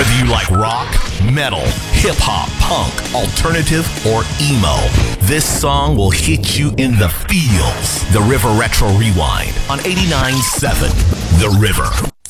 Whether you like rock, metal, hip-hop, punk, alternative, or emo, this song will hit you in the feels. The River Retro Rewind on 89.7 The River.